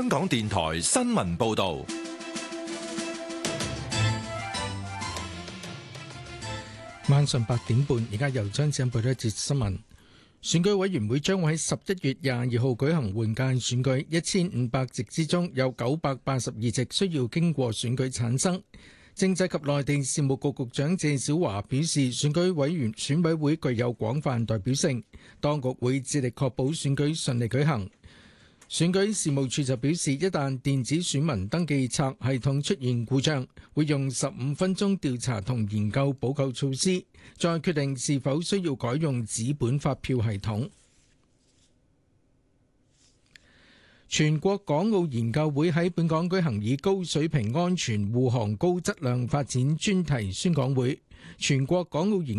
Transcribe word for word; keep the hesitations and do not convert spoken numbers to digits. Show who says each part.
Speaker 1: 香港電台新聞報道。
Speaker 2: 晚上八點半，而家由張子欣報道一節新聞。選舉委員會將會喺十一月廿二號舉行換屆選舉，一千五百席之中有九百八十二席需要經過選舉產生。政制及內地事務局局長謝小華表示，選舉委員選委會具有廣泛代表性，當局會致力確保選舉順利舉行。選舉事務處就表示，一旦電子選民登記冊系統出現故障，會用十五分鐘調查同研究補救措施，再決定是否需要改用紙本發票系統。全國港澳研究會喺本港舉行以高水平安全護航高質量發展專題宣講會。全國港澳研